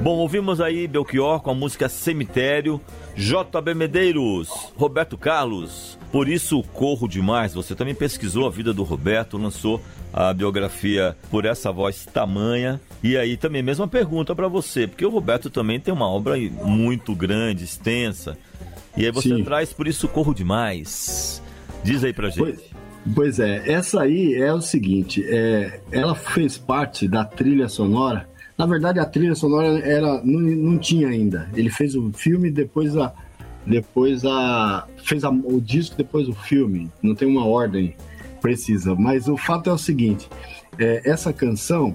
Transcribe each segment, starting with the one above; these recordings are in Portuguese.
Bom, ouvimos aí Belchior com a música Cemitério, JB Medeiros, Roberto Carlos, Por Isso Corro Demais. Você também pesquisou a vida do Roberto, lançou a biografia Por Essa Voz Tamanha. E aí também, mesma pergunta para você, porque o Roberto também tem uma obra muito grande, extensa. E aí você traz Por Isso Corro Demais. Diz aí pra gente. Pois é, essa aí é o seguinte, ela fez parte da trilha sonora. Na verdade, a trilha sonora não tinha ainda. Ele fez o filme, fez o disco, depois o filme. Não tem uma ordem precisa. Mas o fato é o seguinte, essa canção,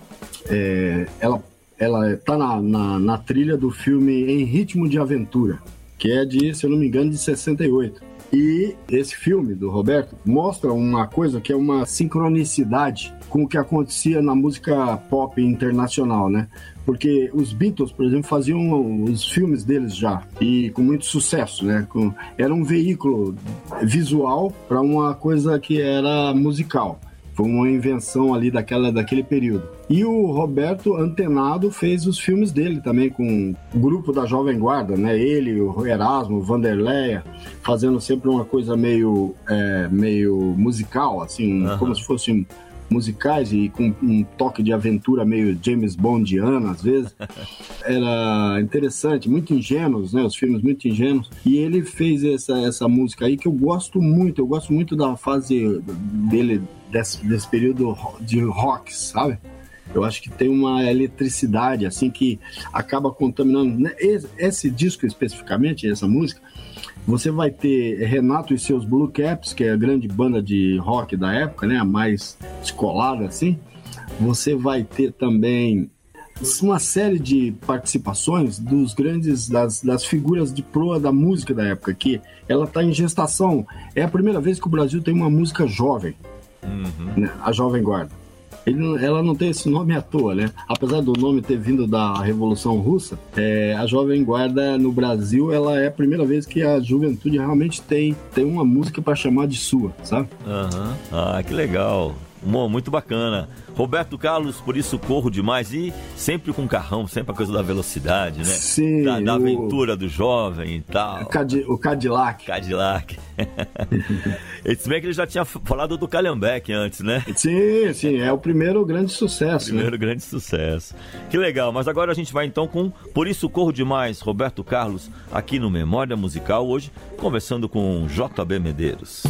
ela tá na trilha do filme Em Ritmo de Aventura, que é se eu não me engano, de 68. E esse filme do Roberto mostra uma coisa que é uma sincronicidade com o que acontecia na música pop internacional, né? Porque os Beatles, por exemplo, faziam os filmes deles já, e com muito sucesso, né? Era um veículo visual para uma coisa que era musical. Foi uma invenção ali daquele período. E o Roberto, antenado, fez os filmes dele também com o grupo da Jovem Guarda, né? Ele, o Erasmo, o Vanderleia, fazendo sempre uma coisa meio musical, assim, como se fossem musicais e com um toque de aventura meio James Bondiano, às vezes. Era interessante, muito ingênuos, né? Os filmes muito ingênuos. E ele fez essa música aí que eu gosto muito da fase dele, desse período de rock, sabe? Eu acho que tem uma eletricidade, assim, que acaba contaminando. Esse disco especificamente, essa música, você vai ter Renato e seus Blue Caps, que é a grande banda de rock da época, né? A mais descolada, assim. Você vai ter também uma série de participações dos grandes, das figuras de proa da música da época, que ela está em gestação. É a primeira vez que o Brasil tem uma música jovem, né? A Jovem Guarda. Ela não tem esse nome à toa, né? Apesar do nome ter vindo da Revolução Russa, a Jovem Guarda no Brasil, ela é a primeira vez que a juventude realmente tem uma música para chamar de sua, sabe? Ah, que legal. Muito bacana. Roberto Carlos, Por Isso Corro Demais. E sempre com carrão, sempre a coisa da velocidade, né? Sim. Da aventura do jovem e tal. O Cadillac. Se bem que ele já tinha falado do Calhambeque antes, né? Sim, é o primeiro grande sucesso. Grande sucesso. Que legal, mas agora a gente vai então com Por Isso Corro Demais, Roberto Carlos, aqui no Memória Musical, hoje conversando com JB Medeiros.